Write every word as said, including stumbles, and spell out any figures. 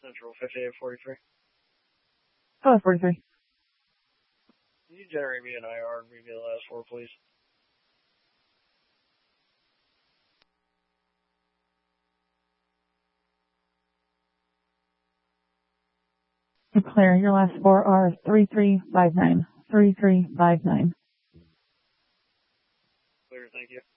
Central fifty-eight forty-three. Oh, forty-three. Can you generate me an I R and read me the last four, please? Clear. Your last four are three three five nine. three three five nine. Clear, thank you.